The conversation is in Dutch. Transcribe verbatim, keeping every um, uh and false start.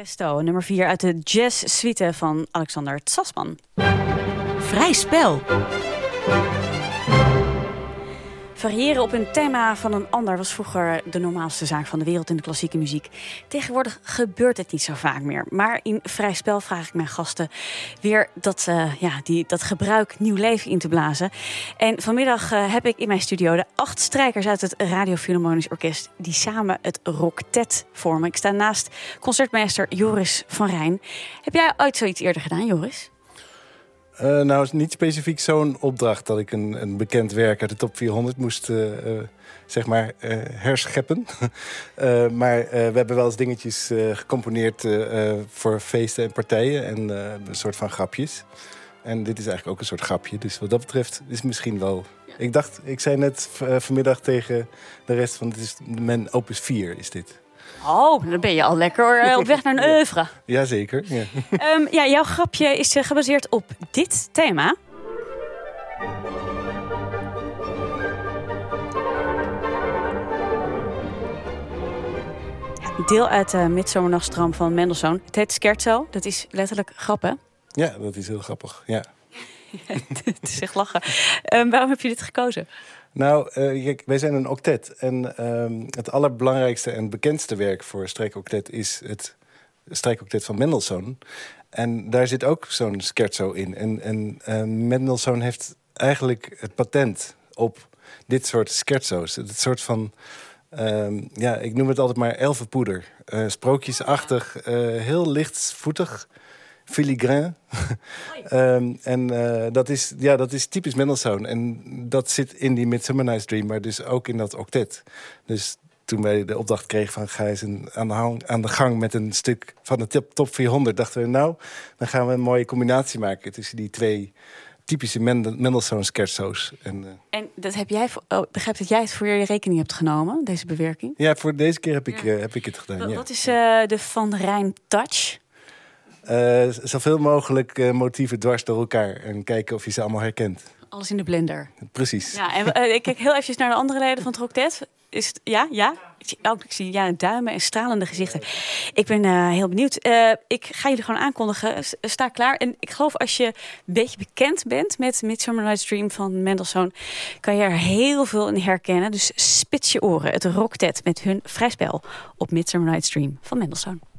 Presto, nummer vier uit de jazz-suite van Alexander Tsatsman. Vrij spel. Variëren op een thema van een ander was vroeger de normaalste zaak van de wereld in de klassieke muziek. Tegenwoordig gebeurt het niet zo vaak meer. Maar in Vrij Spel vraag ik mijn gasten weer dat, uh, ja, die, dat gebruik nieuw leven in te blazen. En vanmiddag uh, heb ik in mijn studio de acht strijkers uit het Radio Philharmonisch Orkest die samen het Roctet vormen. Ik sta naast concertmeester Joris van Rijn. Heb jij ooit zoiets eerder gedaan, Joris? Uh, nou, is niet specifiek zo'n opdracht dat ik een, een bekend werk uit de top vierhonderd moest uh, uh, zeg maar uh, herscheppen. uh, maar uh, we hebben wel eens dingetjes uh, gecomponeerd uh, uh, voor feesten en partijen en uh, een soort van grapjes. En dit is eigenlijk ook een soort grapje. Dus wat dat betreft is het misschien wel... Ja. Ik dacht, ik zei net uh, vanmiddag tegen de rest van... Dit is mijn opus vier is dit. Oh, dan ben je al lekker op weg naar een oeuvre. Jazeker. Ja. Um, ja, jouw grapje is gebaseerd op dit thema. Deel uit de Midsomernachtsdroom van Mendelssohn. Het heet Scherzo. Dat is letterlijk grappen. Ja, dat is heel grappig. Ja. Het is echt lachen. Um, waarom heb je dit gekozen? Nou, uh, kijk, wij zijn een octet. En um, het allerbelangrijkste en bekendste werk voor strijkoctet is het strijkoctet van Mendelssohn. En daar zit ook zo'n scherzo in. En, en uh, Mendelssohn heeft eigenlijk het patent op dit soort scherzo's. Het soort van, um, ja, ik noem het altijd maar elfenpoeder. Uh, sprookjesachtig, uh, heel lichtvoetig. Filigrane. um, en uh, dat, is, ja, dat is typisch Mendelssohn. En dat zit in die Midsummer Night's Dream, maar dus ook in dat octet. Dus toen wij de opdracht kregen van ga eens een, aan, de hang, aan de gang met een stuk van de top, top vierhonderd... dachten we, nou, dan gaan we een mooie combinatie maken tussen die twee typische Mendelssohn scherzo's. En, uh, en dat heb jij, oh, begrijp dat jij het voor je rekening hebt genomen, deze bewerking? Ja, voor deze keer heb ik, ja. uh, heb ik het gedaan. Wat, ja. wat is uh, de Van Rijn touch? Uh, zoveel mogelijk uh, motieven dwars door elkaar en kijken of je ze allemaal herkent. Alles in de blender. Precies. Ja, en uh, ik kijk heel eventjes naar de andere leden van het Roctet. Is het, ja, ja? Oh, ik zie ja, duimen en stralende gezichten. Ik ben uh, heel benieuwd. Uh, ik ga jullie gewoon aankondigen. Sta klaar. En ik geloof als je een beetje bekend bent met Midsummer Night's Dream van Mendelssohn, kan je er heel veel in herkennen. Dus spits je oren. Het Roctet met hun Vrij Spel op Midsummer Night's Dream van Mendelssohn.